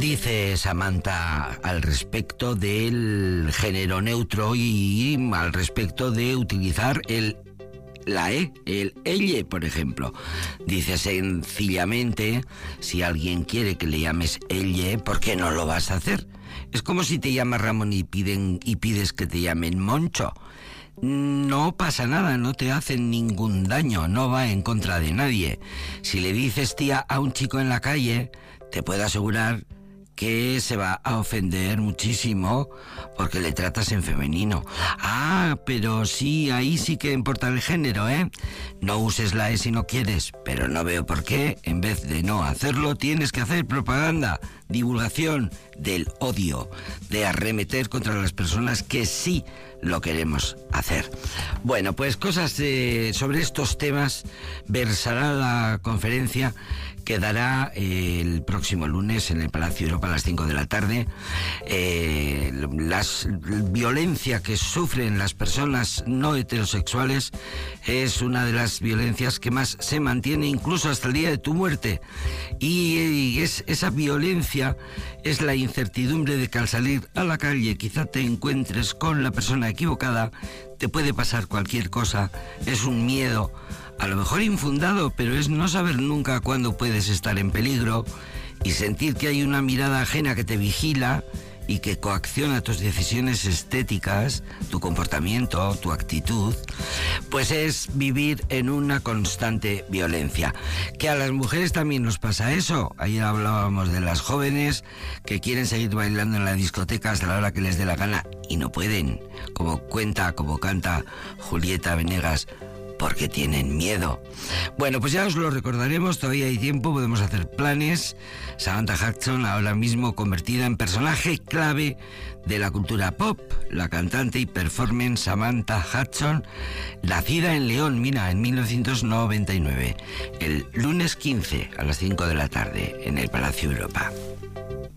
dice Samantha al respecto del género neutro y al respecto de utilizar la E, el elle, por ejemplo? Dice sencillamente, si alguien quiere que le llames elle, ¿por qué no lo vas a hacer? Es como si te llamas Ramón y pides que te llamen Moncho. No pasa nada, no te hacen ningún daño, no va en contra de nadie. Si le dices tía a un chico en la calle, te puedo asegurar que se va a ofender muchísimo porque le tratas en femenino. Ah, pero sí, ahí sí que importa el género, ¿eh? No uses la E si no quieres, pero no veo por qué, en vez de no hacerlo, tienes que hacer propaganda, divulgación del odio, de arremeter contra las personas que sí lo queremos hacer. Bueno, pues cosas sobre estos temas versará la conferencia que dará el próximo lunes en el Palacio Europa a las 5 de la tarde. La violencia que sufren las personas no heterosexuales es una de las violencias que más se mantiene incluso hasta el día de tu muerte. Y esa violencia es la incertidumbre de que al salir a la calle quizá te encuentres con la persona equivocada, te puede pasar cualquier cosa, es un miedo, a lo mejor infundado, pero es no saber nunca cuándo puedes estar en peligro y sentir que hay una mirada ajena que te vigila y que coacciona tus decisiones estéticas, tu comportamiento, tu actitud, pues es vivir en una constante violencia. Que a las mujeres también nos pasa eso. Ayer hablábamos de las jóvenes que quieren seguir bailando en la discoteca hasta la hora que les dé la gana y no pueden, como canta Julieta Venegas, porque tienen miedo. Bueno, pues ya os lo recordaremos, todavía hay tiempo, podemos hacer planes. Samantha Hudson, ahora mismo convertida en personaje clave de la cultura pop, la cantante y performance Samantha Hudson, nacida en León, mira, en 1999, el lunes 15 a las 5 de la tarde en el Palacio Europa.